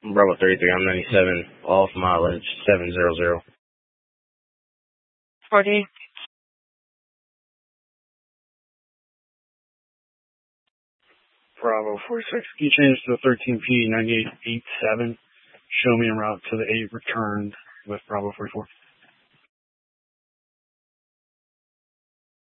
Bravo 33, I'm 97, off mileage 700. 40. Bravo 46, can you change to 13P 9887? Show me en route to the 8 returned with Bravo 44.